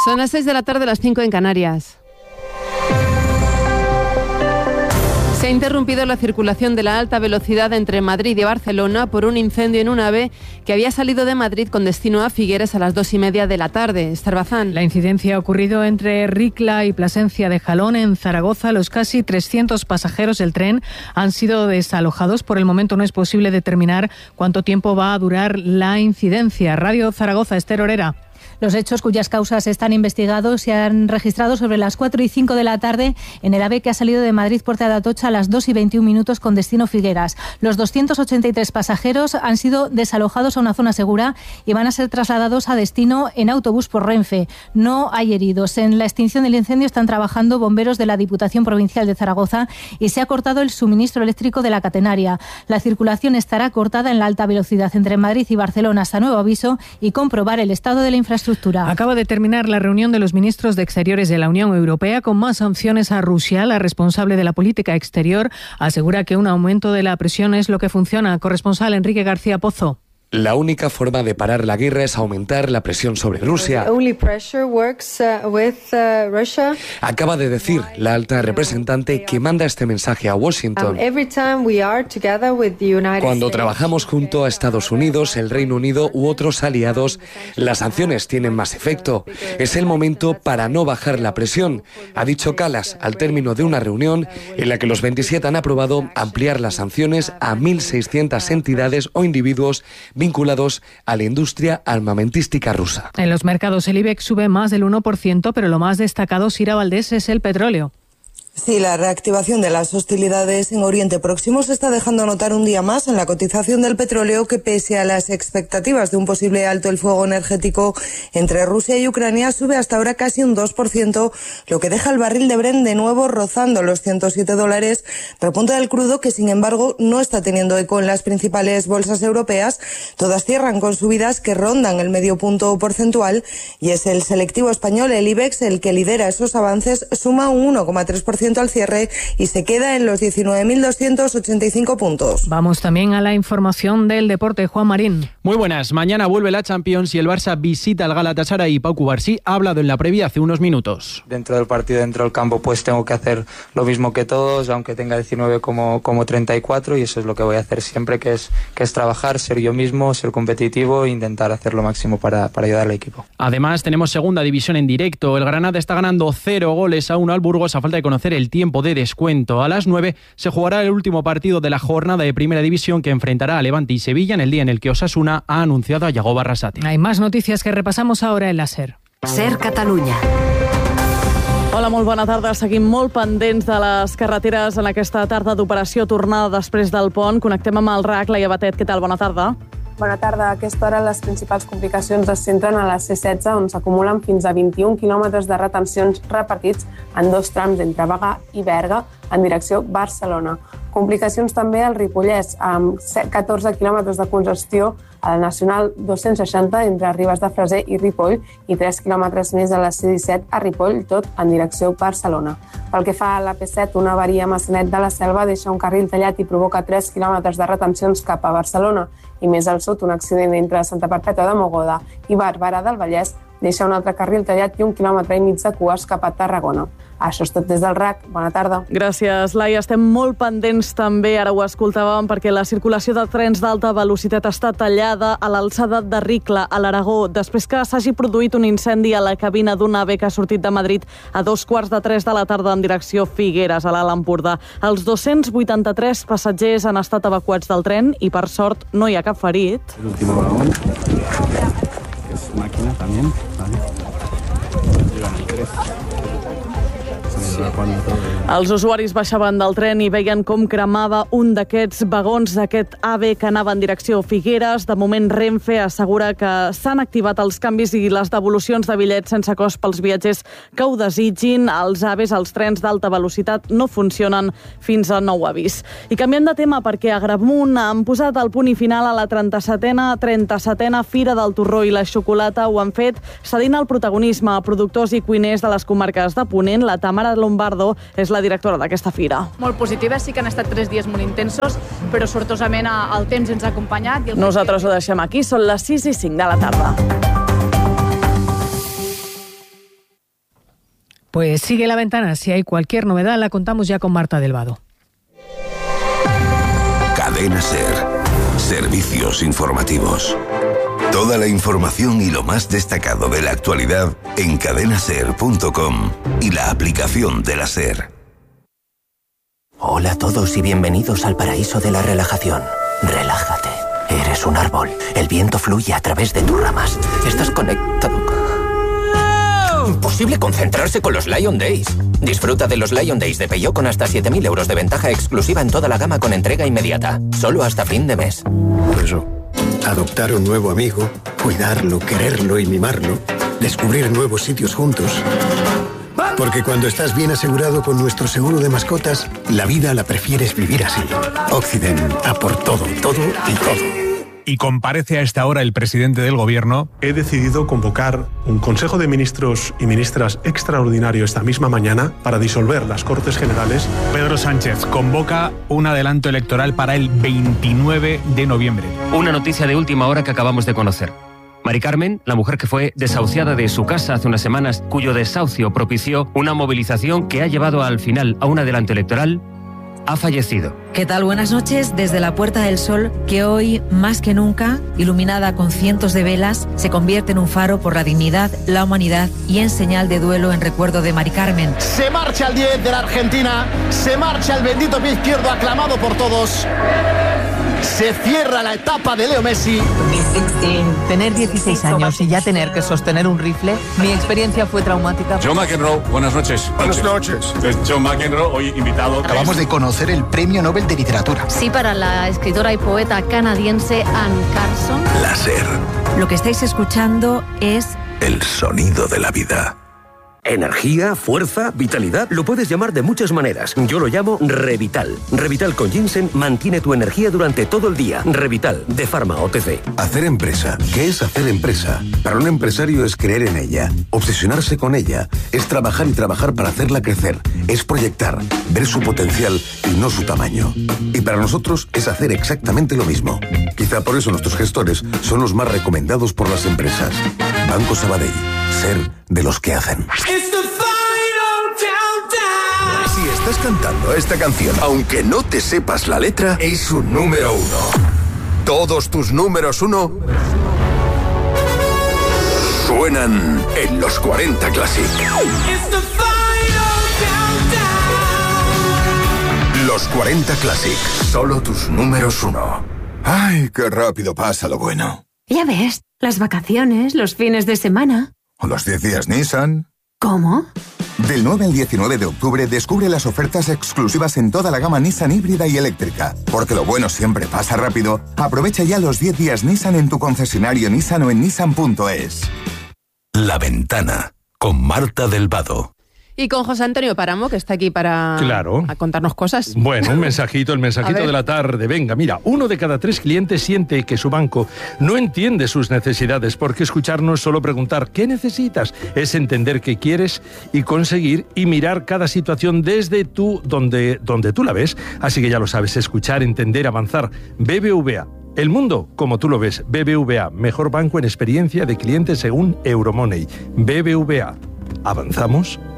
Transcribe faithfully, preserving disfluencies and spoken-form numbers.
Son las seis de la tarde, las cinco en Canarias. Se ha interrumpido la circulación de la alta velocidad entre Madrid y Barcelona por un incendio en un AVE que había salido de Madrid con destino a Figueres a las dos y media de la tarde. Esther Bazán. La incidencia ha ocurrido entre Ricla y Plasencia de Jalón, en Zaragoza. Los casi trescientos pasajeros del tren han sido desalojados. Por el momento no es posible determinar cuánto tiempo va a durar la incidencia. Radio Zaragoza, Esther Orera. Los hechos, cuyas causas están investigados, se han registrado sobre las cuatro y cinco de la tarde en el AVE que ha salido de Madrid Puerta de Atocha a las dos y veintiún minutos con destino Figueras. Los doscientos ochenta y tres pasajeros han sido desalojados a una zona segura y van a ser trasladados a destino en autobús por Renfe. No hay heridos. En la extinción del incendio están trabajando bomberos de la Diputación Provincial de Zaragoza y se ha cortado el suministro eléctrico de la catenaria. La circulación estará cortada en la alta velocidad entre Madrid y Barcelona hasta nuevo aviso y comprobar el estado de la infraestructura. Acaba de terminar la reunión de los ministros de Exteriores de la Unión Europea con más sanciones a Rusia. La responsable de la política exterior asegura que un aumento de la presión es lo que funciona. Corresponsal Enrique García Pozo. La única forma de parar la guerra es aumentar la presión sobre Rusia. Acaba de decir la alta representante que manda este mensaje a Washington. Cuando trabajamos junto a Estados Unidos, el Reino Unido u otros aliados, las sanciones tienen más efecto. Es el momento para no bajar la presión, ha dicho Kallas al término de una reunión en la que los veintisiete han aprobado ampliar las sanciones a mil seiscientas entidades o individuos vinculados a la industria armamentística rusa. En los mercados el IBEX sube más del uno por ciento, pero lo más destacado, Sira Valdés, es el petróleo. Sí, la reactivación de las hostilidades en Oriente Próximo se está dejando notar un día más en la cotización del petróleo, que pese a las expectativas de un posible alto el fuego energético entre Rusia y Ucrania, sube hasta ahora casi un dos por ciento, lo que deja el barril de Brent de nuevo rozando los ciento siete dólares. Repunta del crudo, que sin embargo no está teniendo eco en las principales bolsas europeas. Todas cierran con subidas que rondan el medio punto porcentual y es el selectivo español, el IBEX, el que lidera esos avances. Suma un uno coma tres por ciento al cierre y se queda en los diecinueve mil doscientos ochenta y cinco puntos. Vamos también a la información del deporte. Juan Marín. Muy buenas. Mañana vuelve la Champions y el Barça visita al Galatasaray. Y Pau Cubarsí ha hablado en la previa hace unos minutos. Dentro del partido, dentro del campo, pues tengo que hacer lo mismo que todos, aunque tenga diecinueve como, como treinta y cuatro, y eso es lo que voy a hacer siempre, que es, que es trabajar, ser yo mismo, ser competitivo e intentar hacer lo máximo para, para ayudar al equipo. Además, tenemos segunda división en directo. El Granada está ganando cero goles a uno al Burgos a falta de conocer el tiempo de descuento. A las nueve se jugará el último partido de la jornada de Primera División, que enfrentará a Levante y Sevilla en el día en el que Osasuna ha anunciado a Yago Barrasate. Hay más noticias que repasamos ahora en la SER. SER Catalunya. Hola, molt bona tarda. Seguim molt pendents de les carreteres en aquesta tarda d'operació tornada després del pont. Connectem amb el R A C. Laia Batet, què tal? Bona tarda. Bona tarda. A aquesta hora les principals complicacions es centren a la C setze, on s'acumulen fins a vint-i-un quilòmetres de retencions repartits en dos trams entre Bagà i Berga en direcció Barcelona. Complicacions també al Ripollès, amb catorze quilòmetres de congestió a la Nacional dos-cents seixanta entre Ribes de Freser i Ripoll i tres quilòmetres més a la C disset a Ripoll, tot en direcció Barcelona. Pel que fa a la P set, una avaria a Massanet de la Selva deixa un carril tallat i provoca tres quilòmetres de retencions cap a Barcelona. I més al sud, un accident entre Santa Perpètua de Mogoda i Barberà del Vallès deixa un altre carril tallat i un quilòmetre i mig de cues cap a Tarragona. Això és tot des del R A C. Bona tarda. Gràcies, Laia. Estem molt pendents també, ara ho escoltàvem, perquè la circulació de trens d'alta velocitat està tallada a l'alçada de Ricla, a l'Aragó, després que s'hagi produït un incendi a la cabina d'un AVE que ha sortit de Madrid a dos quarts de tres de la tarda en direcció Figueres, a l'Alt Empordà. Els dos-cents vuitanta-tres passatgers han estat evacuats del tren i, per sort, no hi ha cap ferit. El último vagón, que es máquina también, ¿vale? Llevan el tres. Els usuaris baixaven del tren i veien com cremava un d'aquests vagons d'aquest AVE que anava en direcció Figueres. De moment, Renfe assegura que s'han activat els canvis i les devolucions de bitllets sense cost pels viatgers que ho desitgin. Els AVEs, els trens d'alta velocitat, no funcionen fins a nou avís. I canviem de tema perquè a Agramunt han posat el punt i final a la trenta-setena trenta-setena Fira del Torró i la Xocolata. Ho han fet cedint el protagonisme a productors i cuiners de les comarques de Ponent. La Tamara Lombardo és la directora d'aquesta fira. Molt positiva, sí que han estat tres dies molt intensos, però sortosament el temps ens ha acompanyat. I el Nosaltres ho deixem aquí, són les sis i cinc de la tarda. Pues sigue La Ventana. Si hay cualquier novedad, la contamos ya con Marta del Vado. Cadena SER. Servicios informativos. Toda la información y lo más destacado de la actualidad en cadena ser punto com y la aplicación de la SER. Hola a todos y bienvenidos al paraíso de la relajación. Relájate. Eres un árbol. El viento fluye a través de tus ramas. Estás conectado. Imposible concentrarse con los Lion Days. Disfruta de los Lion Days de Peugeot con hasta siete mil euros de ventaja exclusiva en toda la gama con entrega inmediata. Solo hasta fin de mes. Por eso, adoptar un nuevo amigo, cuidarlo, quererlo y mimarlo, descubrir nuevos sitios juntos. Porque cuando estás bien asegurado con nuestro seguro de mascotas, la vida la prefieres vivir así. Occident, a por todo, todo y todo. Y comparece a esta hora el presidente del Gobierno. He decidido convocar un Consejo de Ministros y Ministras extraordinario esta misma mañana para disolver las Cortes Generales. Pedro Sánchez convoca un adelanto electoral para el veintinueve de noviembre. Una noticia de última hora que acabamos de conocer. Mari Carmen, la mujer que fue desahuciada de su casa hace unas semanas, cuyo desahucio propició una movilización que ha llevado al final a un adelanto electoral, ha fallecido. ¿Qué tal? Buenas noches desde la Puerta del Sol, que hoy, más que nunca, iluminada con cientos de velas, se convierte en un faro por la dignidad, la humanidad y en señal de duelo en recuerdo de Mari Carmen. Se marcha el diez de la Argentina, se marcha el bendito pie izquierdo aclamado por todos. Se cierra la etapa de Leo Messi. Tener dieciséis años y ya tener que sostener un rifle, mi experiencia fue traumática. John McEnroe, buenas noches. Buenas noches. Es John McEnroe, hoy invitado. Acabamos de conocer el Premio Nobel de Literatura. Sí, para la escritora y poeta canadiense Anne Carson. La SER. Lo que estáis escuchando es el sonido de la vida. Energía, fuerza, vitalidad, lo puedes llamar de muchas maneras. Yo lo llamo Revital. Revital con ginseng mantiene tu energía durante todo el día. Revital, de Pharma O T C. Hacer empresa. ¿Qué es hacer empresa? Para un empresario es creer en ella, obsesionarse con ella, es trabajar y trabajar para hacerla crecer, es proyectar, ver su potencial y no su tamaño. Y para nosotros es hacer exactamente lo mismo. Quizá por eso nuestros gestores son los más recomendados por las empresas. Banco Sabadell. Ser de los que hacen. Si estás cantando esta canción, aunque no te sepas la letra, es un número uno. Todos tus números uno suenan en los cuarenta Classic. Los cuarenta Classic, solo tus números uno. Ay, qué rápido pasa lo bueno. Ya ves, las vacaciones, los fines de semana. ¿O los diez días Nissan? ¿Cómo? Del nueve al diecinueve de octubre descubre las ofertas exclusivas en toda la gama Nissan híbrida y eléctrica. Porque lo bueno siempre pasa rápido. Aprovecha ya los diez días Nissan en tu concesionario Nissan o en nissan punto es. La Ventana, con Marta del Vado. Y con José Antonio Páramo, que está aquí para claro. a contarnos cosas. Bueno, un mensajito, el mensajito de la tarde. Venga, mira, uno de cada tres clientes siente que su banco no entiende sus necesidades, porque escucharnos solo preguntar ¿qué necesitas? Es entender qué quieres y conseguir y mirar cada situación desde tú, donde, donde tú la ves. Así que ya lo sabes, escuchar, entender, avanzar. B B V A. El mundo, como tú lo ves. B B V A, mejor banco en experiencia de clientes según Euromoney. B B V A. ¿Avanzamos?